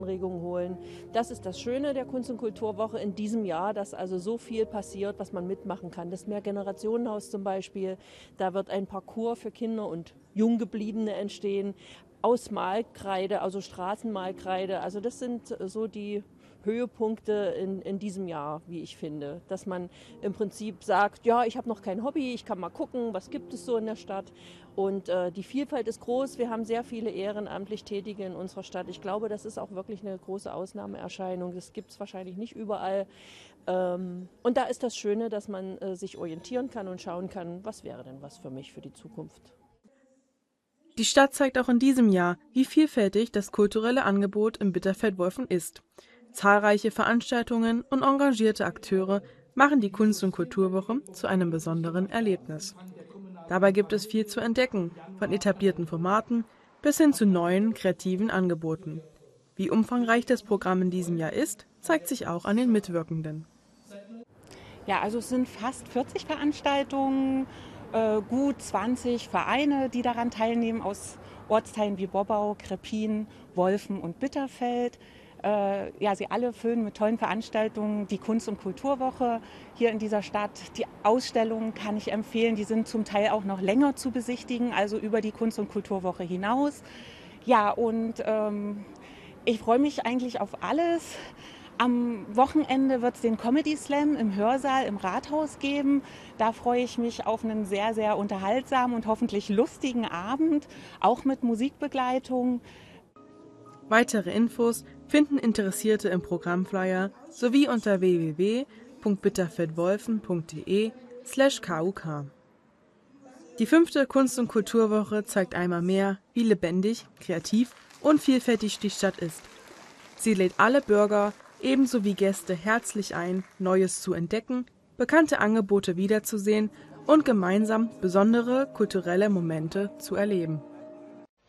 Anregungen holen. Das ist das Schöne der Kunst- und Kulturwoche in diesem Jahr, dass also so viel passiert, was man mitmachen kann. Das Mehrgenerationenhaus zum Beispiel, da wird ein Parcours für Kinder und Junggebliebene entstehen, aus Malkreide, also Straßenmalkreide. Also das sind so die Höhepunkte in diesem Jahr, wie ich finde. Dass man im Prinzip sagt, ja, ich habe noch kein Hobby, ich kann mal gucken, was gibt es so in der Stadt. Und die Vielfalt ist groß. Wir haben sehr viele ehrenamtlich Tätige in unserer Stadt. Ich glaube, das ist auch wirklich eine große Ausnahmeerscheinung. Das gibt es wahrscheinlich nicht überall. Und da ist das Schöne, dass man sich orientieren kann und schauen kann, was wäre denn was für mich für die Zukunft. Die Stadt zeigt auch in diesem Jahr, wie vielfältig das kulturelle Angebot in Bitterfeld-Wolfen ist. Zahlreiche Veranstaltungen und engagierte Akteure machen die Kunst- und Kulturwoche zu einem besonderen Erlebnis. Dabei gibt es viel zu entdecken, von etablierten Formaten bis hin zu neuen, kreativen Angeboten. Wie umfangreich das Programm in diesem Jahr ist, zeigt sich auch an den Mitwirkenden. Ja, also es sind fast 40 Veranstaltungen, gut 20 Vereine, die daran teilnehmen, aus Ortsteilen wie Bobbau, Kreppin, Wolfen und Bitterfeld. Ja, sie alle füllen mit tollen Veranstaltungen die Kunst- und Kulturwoche hier in dieser Stadt. Die Ausstellungen kann ich empfehlen, die sind zum Teil auch noch länger zu besichtigen, also über die Kunst- und Kulturwoche hinaus. Ja, und ich freue mich eigentlich auf alles. Am Wochenende wird es den Comedy Slam im Hörsaal im Rathaus geben. Da freue ich mich auf einen sehr, sehr unterhaltsamen und hoffentlich lustigen Abend, auch mit Musikbegleitung. Weitere Infos finden Interessierte im Programmflyer sowie unter www.bitterfeldwolfen.de/KUK. Die 5. Kunst- und Kulturwoche zeigt einmal mehr, wie lebendig, kreativ und vielfältig die Stadt ist. Sie lädt alle Bürger ebenso wie Gäste herzlich ein, Neues zu entdecken, bekannte Angebote wiederzusehen und gemeinsam besondere kulturelle Momente zu erleben.